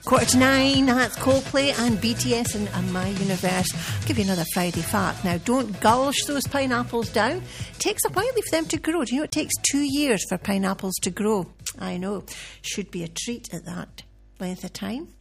9:15, that's Coldplay and BTS and My Universe. I'll give you another Friday fact. Now, don't gulch those pineapples down. It takes a while for them to grow. Do you know it takes 2 years for pineapples to grow? I know. Should be a treat at that length of time.